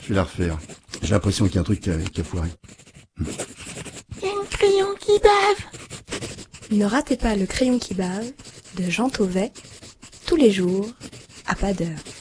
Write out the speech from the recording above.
Je vais la refaire. J'ai l'impression qu'il y a un truc qui a foiré. Il y a un crayon qui bave. Ne ratez pas le crayon qui bave de Jean Tauvet, tous les jours, à pas d'heure.